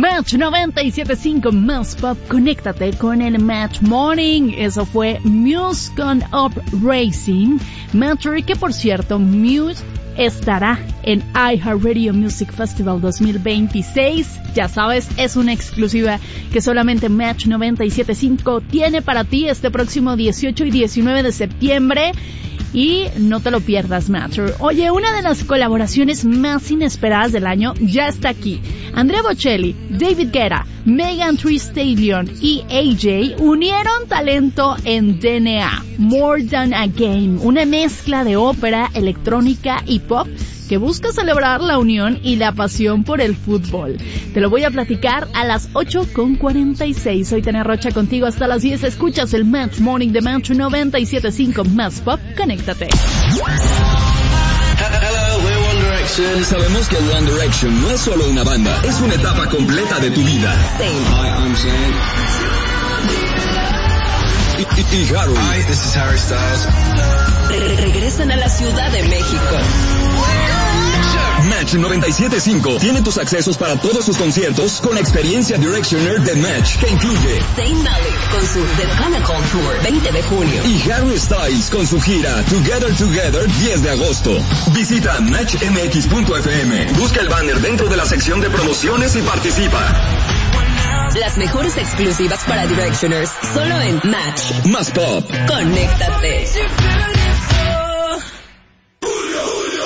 Match 97.5 Más Pop, conéctate con el Match Morning. Eso fue Muse con Up Racing. Match, que por cierto, Muse estará en iHeartRadio Music Festival 2026. Ya sabes, es una exclusiva que solamente Match 97.5 tiene para ti este próximo 18 y 19 de septiembre. Y no te lo pierdas, Matter. Oye, una de las colaboraciones más inesperadas del año ya está aquí. Andrea Bocelli, David Guetta, Megan Thee Stallion y AJ unieron talento en DNA, More Than a Game, una mezcla de ópera, electrónica y pop que busca celebrar la unión y la pasión por el fútbol. Te lo voy a platicar a las 8:46. Soy Tania Rocha contigo hasta las 10. Escuchas el Match Morning de Match 97.5 Más Pop. Conéctate. Sabemos que One Direction no es solo una banda, es una etapa completa de tu vida. Hi, I'm Zayn. Y Harry. Hi, this is Harry Styles. Regresan a la Ciudad de México. Match 97.5 tiene tus accesos para todos sus conciertos con la experiencia Directioner de Match, que incluye Zayn Malik con su The Comic-Con Tour 20 de junio y Harry Styles con su gira Together 10 de agosto. Visita matchmx.fm, busca el banner dentro de la sección de promociones y participa. Las mejores exclusivas para Directioners solo en Match Más Pop. Conéctate.